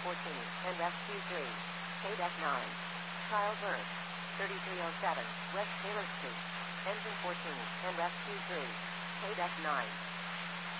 14 and rescue 3. KDEC 9. Childbirth. 3307 West Taylor Street. Engine 14 and rescue 3. KDEC 9.